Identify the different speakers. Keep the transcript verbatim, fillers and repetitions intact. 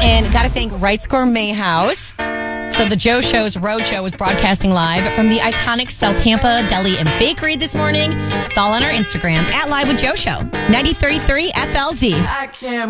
Speaker 1: And got to thank Wright's Gourmet House. So the Joe Show's Road Show was broadcasting live from the iconic South Tampa Deli and Bakery this morning. It's all on our Instagram at Live with Joe Show. ninety-three point three F L Z. I can't